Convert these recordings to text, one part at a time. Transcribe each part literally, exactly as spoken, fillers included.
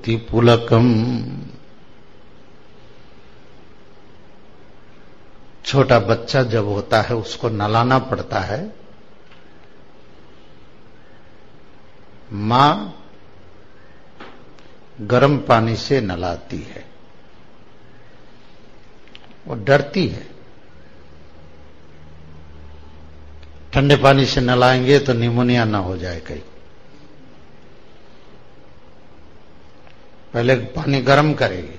भक्ति पुलकम। छोटा बच्चा जब होता है उसको नहलाना पड़ता है। मां गर्म पानी से नहलाती है, वो डरती है ठंडे पानी से नहलाएंगे तो निमोनिया ना हो जाए कहीं। पहले पानी गर्म करेगी,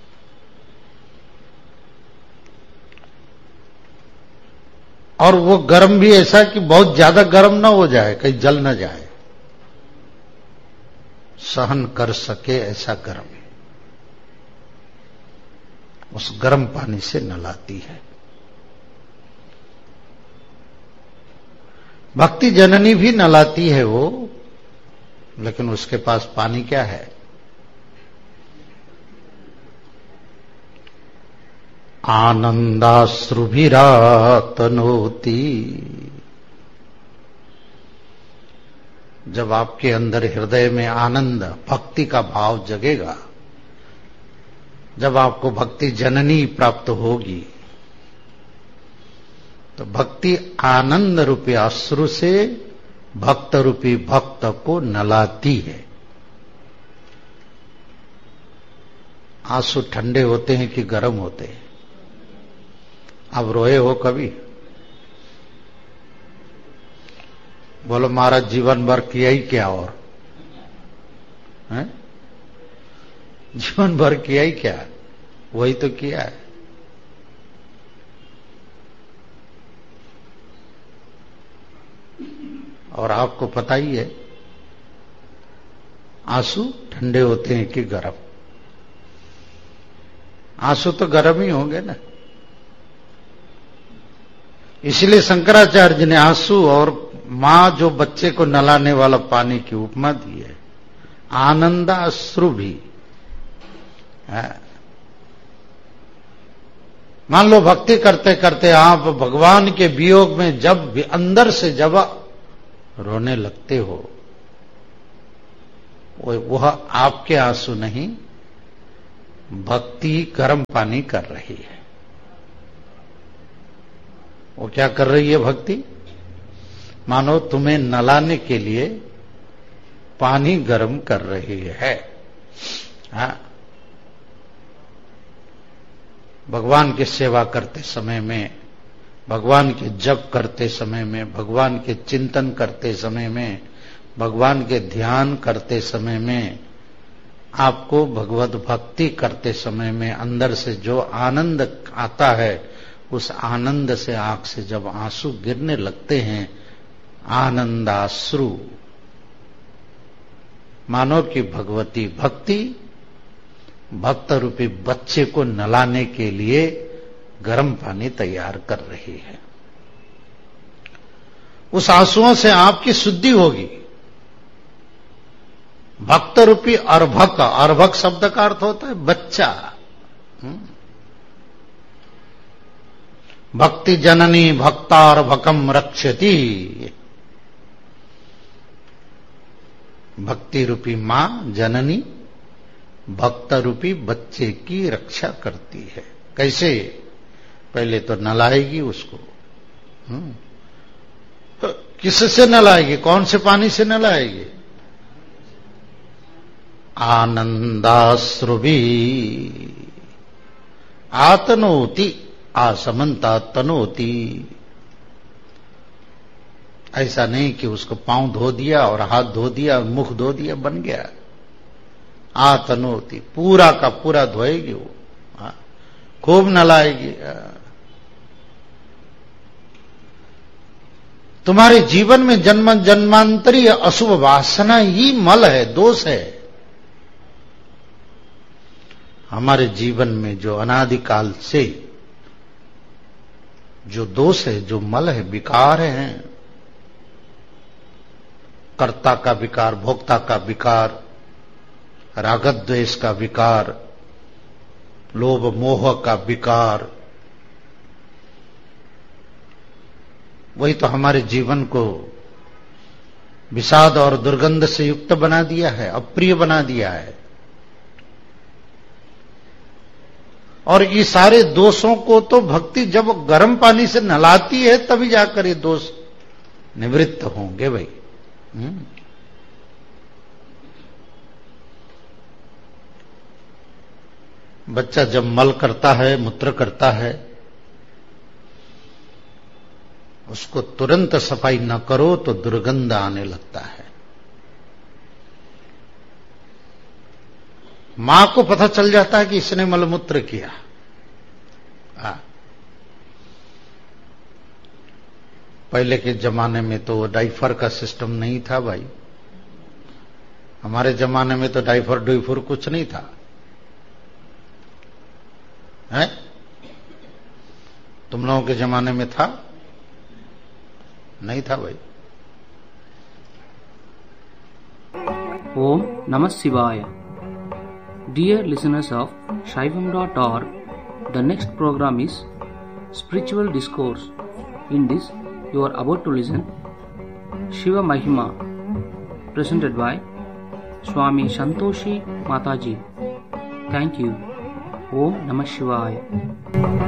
और वो गर्म भी ऐसा कि बहुत ज्यादा गर्म ना हो जाए, कहीं जल ना जाए, सहन कर सके ऐसा गर्म। उस गर्म पानी से नहलाती है। भक्ति जननी भी नहलाती है वो, लेकिन उसके पास पानी क्या है? आनंदाश्रुभिरातनोति। जब आपके अंदर हृदय में आनंद भक्ति का भाव जगेगा, जब आपको भक्ति जननी प्राप्त होगी, तो भक्ति आनंद रूपी अश्रु से भक्त रूपी भक्त को नहलाती है। आंसू ठंडे होते हैं कि गर्म होते हैं? अब रोए हो कभी? बोलो महाराज जीवन भर किया ही क्या, और है? जीवन भर किया ही क्या, वही तो किया है। और आपको पता ही है आंसू ठंडे होते हैं कि गर्म? आंसू तो गर्म ही होंगे ना। इसलिए शंकराचार्य ने आंसू और मां जो बच्चे को नहलाने वाला पानी की उपमा दी है। आनंदाश्रु भी है। मान लो भक्ति करते करते आप भगवान के वियोग में जब भी अंदर से जब रोने लगते हो, वह आपके आंसू नहीं, भक्ति गर्म पानी कर रही है। वो क्या कर रही है भक्ति? मानो तुम्हें नहलाने के लिए पानी गर्म कर रही है। हाँ? भगवान की सेवा करते समय में, भगवान के जप करते समय में, भगवान के चिंतन करते समय में, भगवान के ध्यान करते समय में, आपको भगवत भक्ति करते समय में अंदर से जो आनंद आता है, उस आनंद से आंख से जब आंसू गिरने लगते हैं, आनंदाश्रु, मानो कि भगवती भक्ति भक्त रूपी बच्चे को नहलाने के लिए गर्म पानी तैयार कर रही है। उस आंसुओं से आपकी शुद्धि होगी। भक्त रूपी अर्भक, अर्भक शब्द का अर्थ होता है बच्चा। भक्ति जननी भक्तार्भकम रक्षति। भक्ति रूपी मां जननी भक्त रूपी बच्चे की रक्षा करती है। कैसे? पहले तो नहलाएगी उसको। किससे नहलाएगी? कौन से पानी से नहलाएगी? आनंदाश्रुभि आतनोति, आसमंता तनोति। ऐसा नहीं कि उसको पांव धो दिया और हाथ धो दिया, मुख धो दिया, बन गया। आतनोति, पूरा का पूरा धोएगी वो, खूब नहलाएगी। तुम्हारे जीवन में जन्म जन्मांतरीय अशुभ वासना ही मल है, दोष है। हमारे जीवन में जो अनादिकाल से जो दोष है, जो मल है, विकार है, कर्ता का विकार, भोक्ता का विकार, रागद्वेष का विकार, लोभ मोह का विकार, वही तो हमारे जीवन को विषाद और दुर्गंध से युक्त बना दिया है, अप्रिय बना दिया है। और ये सारे दोषों को तो भक्ति जब गर्म पानी से नहलाती है तभी जाकर ये दोष निवृत्त होंगे भाई। बच्चा जब मल करता है, मूत्र करता है, उसको तुरंत सफाई न करो तो दुर्गंध आने लगता है। मां को पता चल जाता है कि इसने मलमूत्र किया। आ, पहले के जमाने में तो डाइफर का सिस्टम नहीं था भाई। हमारे जमाने में तो डाइफर डुइफर कुछ नहीं था, है? तुम लोगों के जमाने में था? नहीं था भाई। ओम नमः शिवाय। Dear listeners of Shaivam dot org, the next program is Spiritual Discourse. In this, you are about to listen Shiva Mahima, presented by Swami Santoshi Mataji. Thank you. Om Namah Shivaya.